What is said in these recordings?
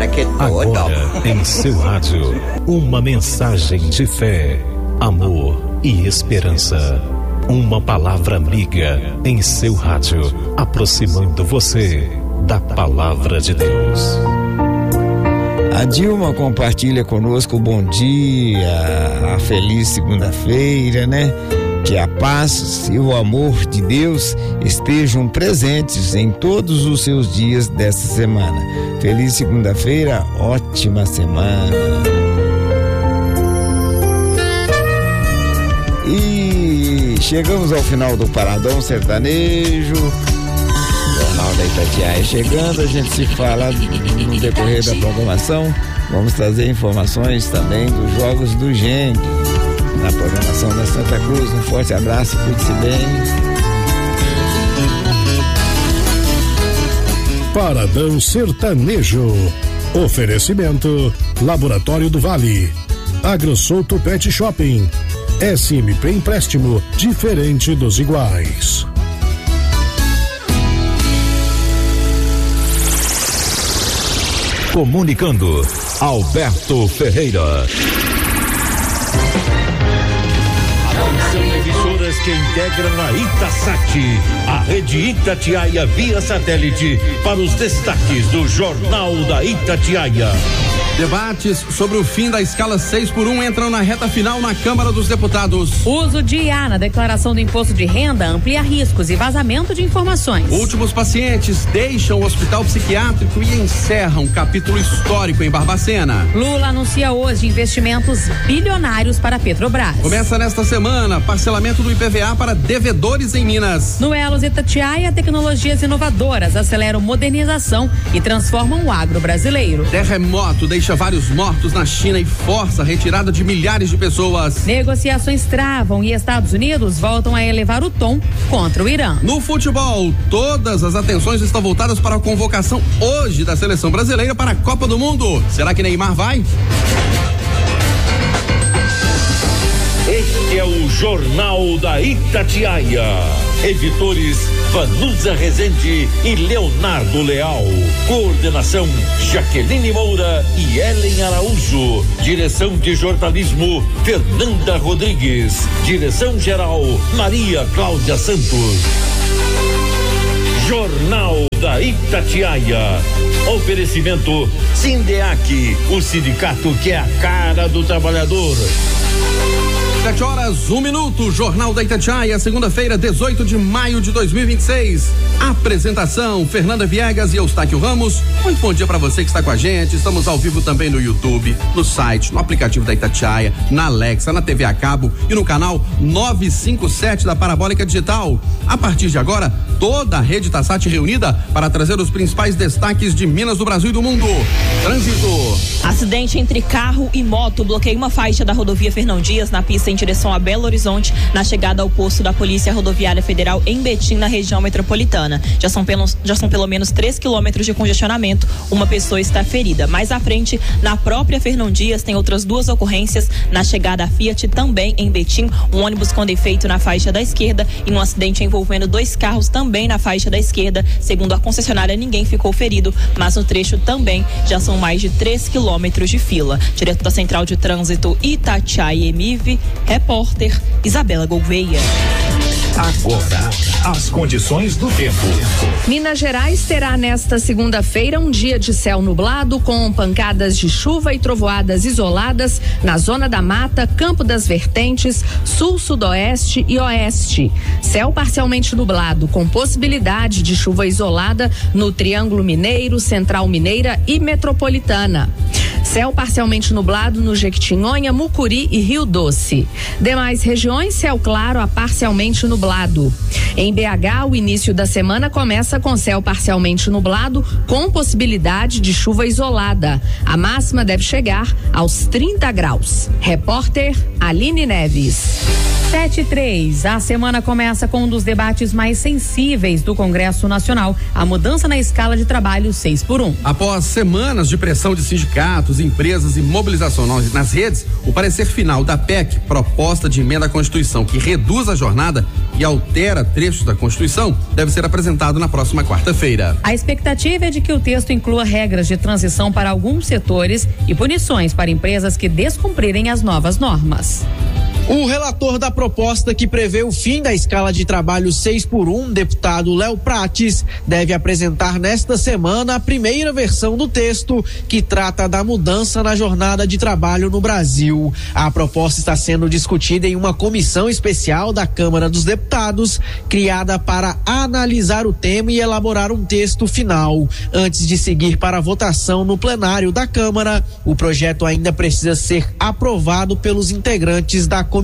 que tudo. Agora, em seu rádio, uma mensagem de fé, amor e esperança. Uma palavra amiga em seu rádio, aproximando você da palavra de Deus. A Dilma compartilha conosco o bom dia, a feliz segunda-feira, né? Que a paz e o amor de Deus estejam presentes em todos os seus dias desta semana. Feliz segunda-feira, ótima semana. E chegamos ao final do Paradão Sertanejo. Jornal da Itatiaia chegando, a gente se fala no decorrer da programação. Vamos trazer informações também dos Jogos do Gênio na programação da Santa Cruz. Um forte abraço, cuide-se bem. Paradão Sertanejo. Oferecimento Laboratório do Vale, AgroSouto Pet Shopping, SMP Empréstimo, diferente dos iguais. Comunicando, Alberto Ferreira. São emissoras que integram a Itasat, a rede Itatiaia via satélite, para os destaques do Jornal da Itatiaia. Debates sobre o fim da escala 6x1 entram na reta final na Câmara dos Deputados. Uso de IA na declaração do imposto de renda amplia riscos e vazamento de informações. Últimos pacientes deixam o hospital psiquiátrico e encerram um capítulo histórico em Barbacena. Lula anuncia hoje investimentos bilionários para a Petrobras. Começa nesta semana parcelamento do IPVA para devedores em Minas. No Elos Itatiaia, tecnologias inovadoras aceleram modernização e transformam o agro brasileiro. Terremoto deixa vários mortos na China e força a retirada de milhares de pessoas. Negociações travam e Estados Unidos voltam a elevar o tom contra o Irã. No futebol, todas as atenções estão voltadas para a convocação hoje da seleção brasileira para a Copa do Mundo. Será que Neymar vai? Este é o Jornal da Itatiaia. Editores Vanusa Rezende e Leonardo Leal. Coordenação Jaqueline Moura e Ellen Araújo. Direção de jornalismo Fernanda Rodrigues. Direção geral Maria Cláudia Santos. Jornal da Itatiaia. Oferecimento Sindeac, o sindicato que é a cara do trabalhador. 7h01, Jornal da Itatiaia, segunda-feira, 18 de maio de 2026. Apresentação, Fernanda Viegas e Eustáquio Ramos. Muito bom dia para você que está com a gente. Estamos ao vivo também no YouTube, no site, no aplicativo da Itatiaia, na Alexa, na TV a cabo e no canal 957 da Parabólica Digital. A partir de agora, toda a rede Itasat reunida para trazer os principais destaques de Minas, do Brasil e do mundo. Trânsito. Acidente entre carro e moto bloqueia uma faixa da rodovia Fernão Dias na pista em direção a Belo Horizonte, na chegada ao posto da Polícia Rodoviária Federal em Betim, na região metropolitana. Já são pelo menos 3 quilômetros de congestionamento. Uma pessoa está ferida. Mais à frente, na própria Fernão Dias, tem outras 2 ocorrências. Na chegada à Fiat, também em Betim, um ônibus com defeito na faixa da esquerda e um acidente envolvendo 2 carros também na faixa da esquerda. Segundo a concessionária, ninguém ficou ferido, mas no trecho também já são mais de 3 quilômetros de fila. Direto da Central de Trânsito Itatiaia Emive, repórter Isabela Gouveia. Agora, as condições do tempo. Minas Gerais terá nesta segunda-feira um dia de céu nublado com pancadas de chuva e trovoadas isoladas na zona da Mata, Campo das Vertentes, sul, sudoeste e oeste. Céu parcialmente nublado com possibilidade de chuva isolada no Triângulo Mineiro, Central Mineira e Metropolitana. Céu parcialmente nublado no Jequitinhonha, Mucuri e Rio Doce. Demais regiões, céu claro a parcialmente nublado. Em BH, o início da semana começa com céu parcialmente nublado, com possibilidade de chuva isolada. A máxima deve chegar aos 30 graus. Repórter Aline Neves. 7:03. A semana começa com um dos debates mais sensíveis do Congresso Nacional, a mudança na escala de trabalho 6x1. Após semanas de pressão de sindicatos, empresas e mobilização nas redes, o parecer final da PEC, proposta de emenda à Constituição que reduz a jornada e altera trechos da Constituição, deve ser apresentado na próxima quarta-feira. A expectativa é de que o texto inclua regras de transição para alguns setores e punições para empresas que descumprirem as novas normas. O relator da proposta que prevê o fim da escala de trabalho 6x1, deputado Léo Prates, deve apresentar nesta semana a primeira versão do texto que trata da mudança na jornada de trabalho no Brasil. A proposta está sendo discutida em uma comissão especial da Câmara dos Deputados, criada para analisar o tema e elaborar um texto final. Antes de seguir para a votação no plenário da Câmara, o projeto ainda precisa ser aprovado pelos integrantes da comissão.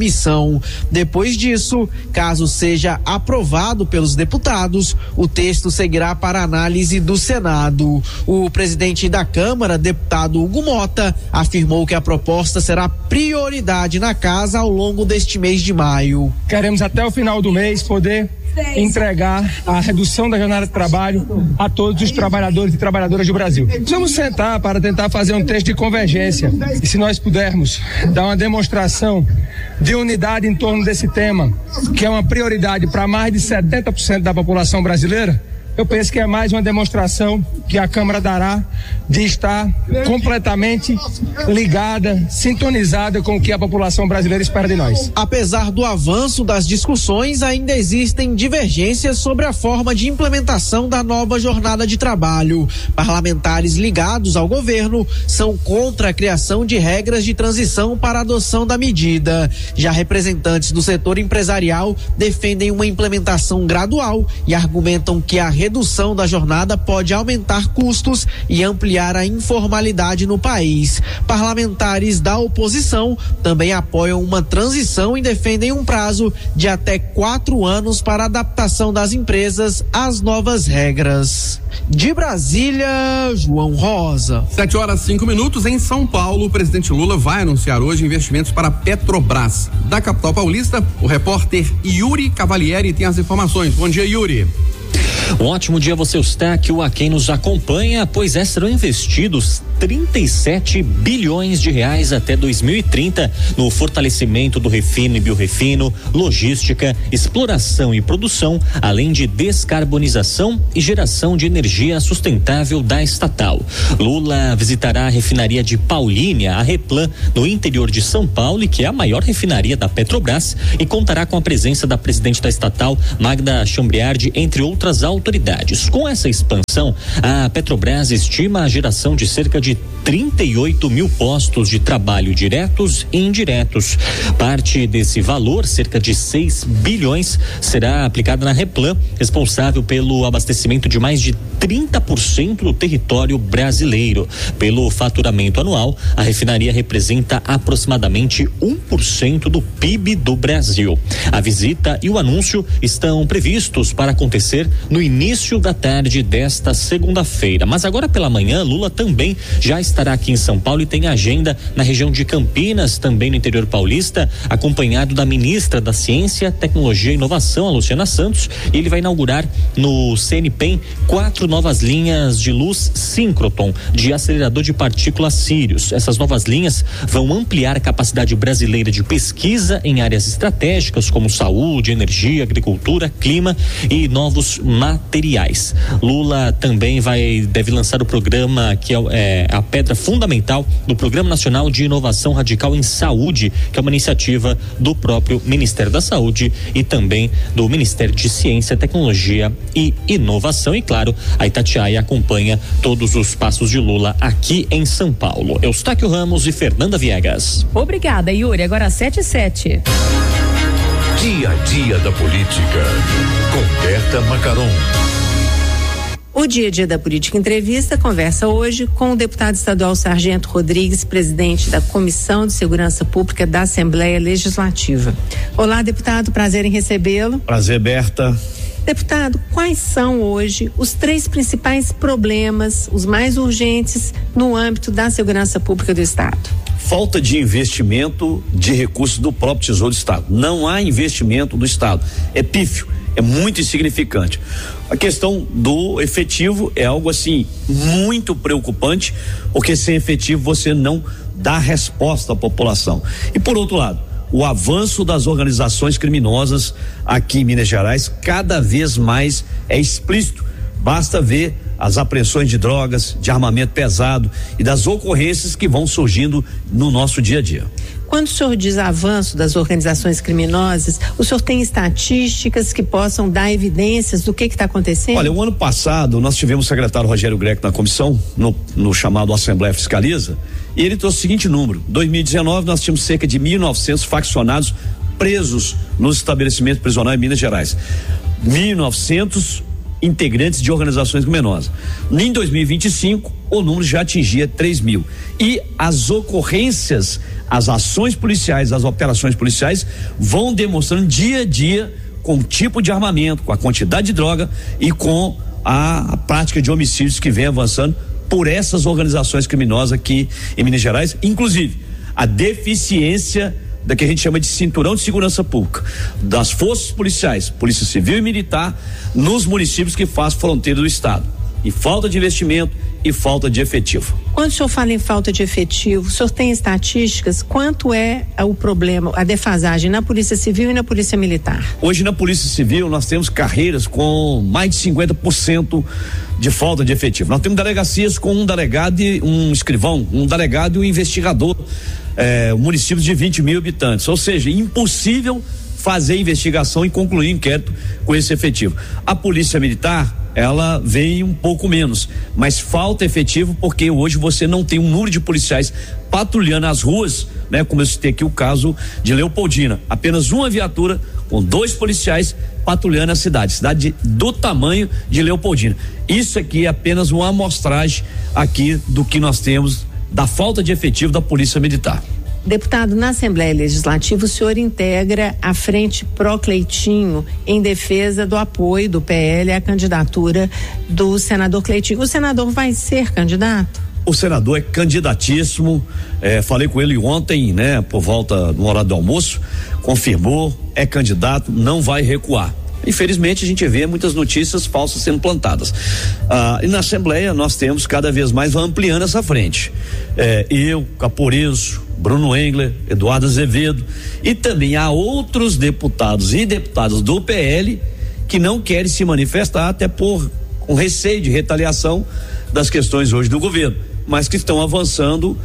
Depois disso, caso seja aprovado pelos deputados, o texto seguirá para análise do Senado. O presidente da Câmara, deputado Hugo Mota, afirmou que a proposta será prioridade na casa ao longo deste mês de maio. Queremos até o final do mês poder entregar a redução da jornada de trabalho a todos os trabalhadores e trabalhadoras do Brasil. Vamos sentar para tentar fazer um texto de convergência e, se nós pudermos dar uma demonstração de unidade em torno desse tema, que é uma prioridade para mais de 70% da população brasileira, eu penso que é mais uma demonstração que a Câmara dará de estar completamente ligada, sintonizada com o que a população brasileira espera de nós. Apesar do avanço das discussões, ainda existem divergências sobre a forma de implementação da nova jornada de trabalho. Parlamentares ligados ao governo são contra a criação de regras de transição para a adoção da medida. Já representantes do setor empresarial defendem uma implementação gradual e argumentam que a redução da jornada pode aumentar custos e ampliar a informalidade no país. Parlamentares da oposição também apoiam uma transição e defendem um prazo de até 4 anos para a adaptação das empresas às novas regras. De Brasília, João Rosa. 7:05. Em São Paulo, o presidente Lula vai anunciar hoje investimentos para a Petrobras. Da capital paulista, o repórter Yuri Cavalieri tem as informações. Bom dia, Yuri. Um ótimo dia, você, Eustáquio, a quem nos acompanha, pois serão investidos 37 bilhões de reais até 2030 no fortalecimento do refino e biorrefino, logística, exploração e produção, além de descarbonização e geração de energia sustentável da estatal. Lula visitará a refinaria de Paulínia, a Replan, no interior de São Paulo, e que é a maior refinaria da Petrobras, e contará com a presença da presidente da estatal, Magda Chambriard, entre outras autoridades. Com essa expansão, a Petrobras estima a geração de cerca de 38 mil postos de trabalho diretos e indiretos. Parte desse valor, cerca de 6 bilhões, será aplicada na Replan, responsável pelo abastecimento de mais de 30% do território brasileiro. Pelo faturamento anual, a refinaria representa aproximadamente 1% do PIB do Brasil. A visita e o anúncio estão previstos para acontecer no início da tarde desta segunda-feira. Mas agora pela manhã, Lula também já estará aqui em São Paulo e tem agenda na região de Campinas, também no interior paulista, acompanhado da ministra da Ciência, Tecnologia e Inovação, a Luciana Santos. E ele vai inaugurar no CNPEM 4 novas linhas de luz síncrotron de acelerador de partículas Sirius. Essas novas linhas vão ampliar a capacidade brasileira de pesquisa em áreas estratégicas como saúde, energia, agricultura, clima e novos materiais. Lula também deve lançar o programa que é a pedra fundamental do Programa Nacional de Inovação Radical em Saúde, que é uma iniciativa do próprio Ministério da Saúde e também do Ministério de Ciência, Tecnologia e Inovação. E claro, a Itatiaia acompanha todos os passos de Lula aqui em São Paulo. Eustáquio Ramos e Fernanda Viegas. Obrigada, Yuri. Agora 7:07. Dia a dia da política, com Berta Macaron. O Dia a Dia da Política Entrevista conversa hoje com o deputado estadual Sargento Rodrigues, presidente da Comissão de Segurança Pública da Assembleia Legislativa. Olá, deputado, prazer em recebê-lo. Prazer, Berta. Deputado, quais são hoje os 3 principais problemas, os mais urgentes, no âmbito da segurança pública do Estado? falta de investimento de recursos do próprio Tesouro do Estado. Não há investimento do Estado. É pífio, é muito insignificante. A questão do efetivo é algo assim muito preocupante, porque sem efetivo você não dá resposta à população. E por outro lado, o avanço das organizações criminosas aqui em Minas Gerais cada vez mais é explícito. Basta ver as apreensões de drogas, de armamento pesado e das ocorrências que vão surgindo no nosso dia a dia. Quando o senhor diz avanço das organizações criminosas, o senhor tem estatísticas que possam dar evidências do que está acontecendo? Olha, o ano passado nós tivemos o secretário Rogério Greco na comissão, no chamado Assembleia Fiscaliza, e ele trouxe o seguinte número: 2019 nós tínhamos cerca de 1.900 faccionados presos nos estabelecimentos prisionais em Minas Gerais. 1.900 integrantes de organizações criminosas. Em 2025, o número já atingia 3.000. E as ocorrências, as ações policiais, as operações policiais vão demonstrando dia a dia com o tipo de armamento, com a quantidade de droga e com a prática de homicídios que vem avançando por essas organizações criminosas aqui em Minas Gerais, inclusive a deficiência da que a gente chama de cinturão de segurança pública das forças policiais, Polícia Civil e Militar, nos municípios que fazem fronteira do estado. E falta de investimento e falta de efetivo. Quando o senhor fala em falta de efetivo, o senhor tem estatísticas? Quanto é o problema, a defasagem na Polícia Civil e na Polícia Militar? Hoje na Polícia Civil nós temos carreiras com mais de 50% de falta de efetivo. Nós temos delegacias com um delegado e um escrivão, um delegado e um investigador, municípios de 20.000 habitantes, ou seja, impossível fazer investigação e concluir inquérito com esse efetivo. A Polícia Militar, ela vem um pouco menos, mas falta efetivo porque hoje você não tem um número de policiais patrulhando as ruas, né? Como eu citei aqui o caso de Leopoldina, apenas uma viatura com 2 policiais patrulhando a cidade do tamanho de Leopoldina. Isso aqui é apenas uma amostragem aqui do que nós temos da falta de efetivo da Polícia Militar. Deputado, na Assembleia Legislativa o senhor integra a Frente Pró Cleitinho em defesa do apoio do PL à candidatura do senador Cleitinho. O senador vai ser candidato? O senador é candidatíssimo, falei com ele ontem, né, por volta do horário do almoço, confirmou, é candidato, não vai recuar. Infelizmente a gente vê muitas notícias falsas sendo plantadas. E na Assembleia nós temos cada vez mais ampliando essa frente. Eu, Caporeso, Bruno Engler, Eduardo Azevedo, e também há outros deputados e deputadas do PL que não querem se manifestar até com receio de retaliação das questões hoje do governo, mas que estão avançando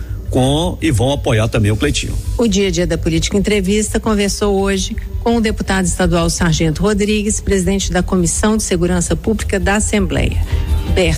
e vão apoiar também o Cleitinho. O Dia a Dia da Política Entrevista conversou hoje com o deputado estadual Sargento Rodrigues, presidente da Comissão de Segurança Pública da Assembleia.